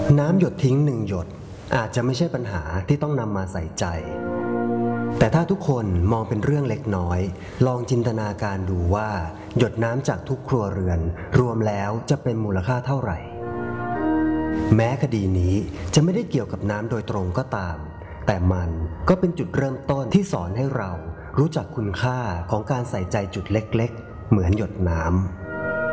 น้ำหยดทิ้ง1หยดอาจจะไม่ใช่ปัญหาที่ต้องนำมาใส่ใจแต่ถ้าทุกคนมองเป็นเรื่องเล็กน้อยลองจินตนาการดูว่าหยดน้ำจากทุกครัวเรือนรวมแล้วจะเป็นมูลค่าเท่าไหร่แม้คดีนี้จะไม่ได้เกี่ยวกับน้ำโดยตรงก็ตามแต่มันก็เป็นจุดเริ่มต้นที่สอนให้เรารู้จักคุณค่าของการใส่ใจจุดเล็กๆเหมือนหยดน้ำ